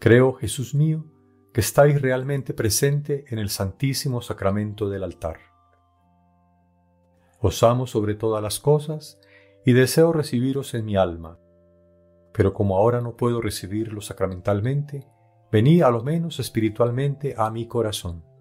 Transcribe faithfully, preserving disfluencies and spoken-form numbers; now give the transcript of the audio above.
Creo, Jesús mío, que estáis realmente presente en el Santísimo Sacramento del altar. Os amo sobre todas las cosas y deseo recibiros en mi alma, pero como ahora no puedo recibirlo sacramentalmente, venid a lo menos espiritualmente a mi corazón.